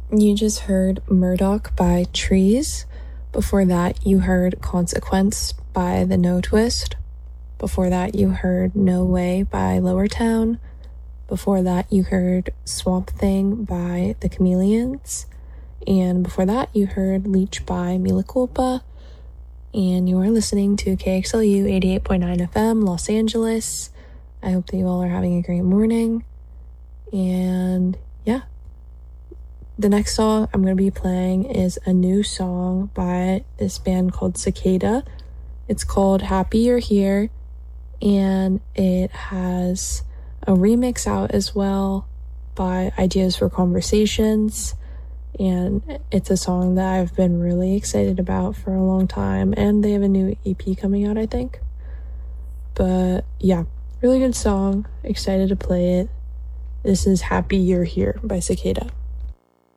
You just heard Murdoch by Trees. Before that, you heard Consequence by The No Twist. Before that, you heard No Way by Lower Town. Before that, you heard Swamp Thing by The Chameleons. And before that, you heard Leech by Mila Culpa. And you are listening to KXLU 88.9 FM, Los Angeles. I hope that you all are having a great morning. And yeah. The next song I'm going to be playing is a new song by this band called Cicada. It's called Happy You're Here, and it has a remix out as well by Ideas for Conversations, and it's a song that I've been really excited about for a long time, and they have a new EP coming out, I think. But yeah, really good song. Excited to play it. This is Happy You're Here by Cicada.